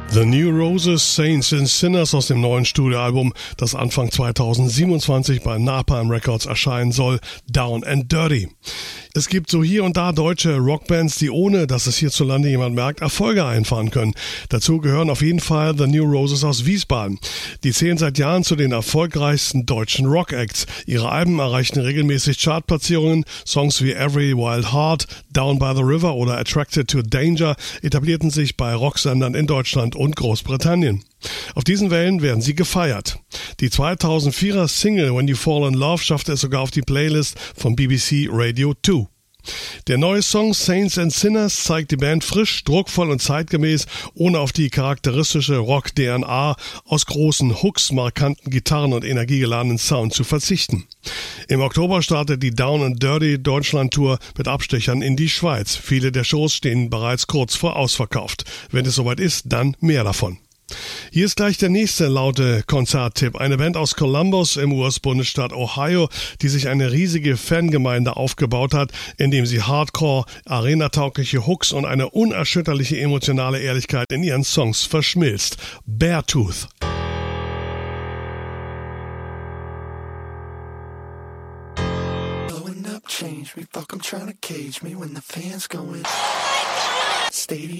The New Roses, Saints and Sinners aus dem neuen Studioalbum, das Anfang 2027 bei Napalm Records erscheinen soll, Down and Dirty. Es gibt so hier und da deutsche Rockbands, die ohne, dass es hierzulande jemand merkt, Erfolge einfahren können. Dazu gehören auf jeden Fall The New Roses aus Wiesbaden. Die zählen seit Jahren zu den erfolgreichsten deutschen Rock-Acts. Ihre Alben erreichen regelmäßig Chartplatzierungen. Songs wie Every Wild Heart, Down by the River oder Attracted to Danger etablierten sich bei Rocksendern in Deutschland und Großbritannien. Auf diesen Wellen werden sie gefeiert. Die 2004er Single When You Fall in Love schaffte es sogar auf die Playlist von BBC Radio 2. Der neue Song Saints and Sinners zeigt die Band frisch, druckvoll und zeitgemäß, ohne auf die charakteristische Rock-DNA aus großen Hooks, markanten Gitarren und energiegeladenen Sound zu verzichten. Im Oktober startet die Down and Dirty Deutschland-Tour mit Abstechern in die Schweiz. Viele der Shows stehen bereits kurz vor ausverkauft. Wenn es soweit ist, dann mehr davon. Hier ist gleich der nächste laute Konzerttipp. Eine Band aus Columbus im US-Bundesstaat Ohio, die sich eine riesige Fangemeinde aufgebaut hat, indem sie Hardcore, arenataugliche Hooks und eine unerschütterliche emotionale Ehrlichkeit in ihren Songs verschmilzt. Beartooth. Change me, fuck, I'm trying to cage me when the fans going. Stadium.